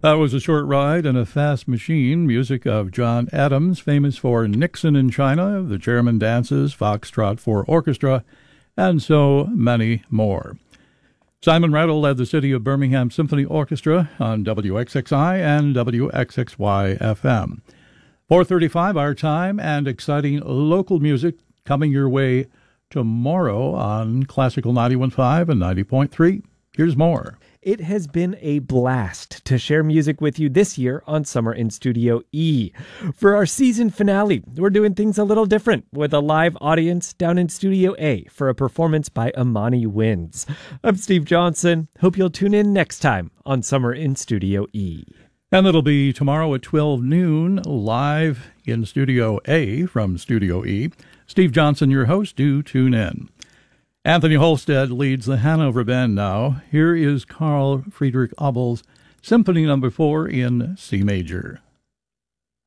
That was A Short Ride in a Fast Machine, music of John Adams, famous for Nixon in China, The Chairman Dances, Foxtrot for Orchestra, and so many more. Simon Rattle led the City of Birmingham Symphony Orchestra on WXXI and WXXY FM. 4:35 our time, and exciting local music coming your way tomorrow on Classical 91.5 and 90.3. Here's more. It has been a blast to share music with you this year on Summer in Studio E. For our season finale, we're doing things a little different with a live audience down in Studio A for a performance by Amani Winds. I'm Steve Johnson. Hope you'll tune in next time on Summer in Studio E. And it'll be tomorrow at 12 noon, live in Studio A from Studio E. Steve Johnson, your host. Do tune in. Anthony Holstead leads the Hanover Band now. Here is Carl Friedrich Abel's Symphony No. 4 in C major.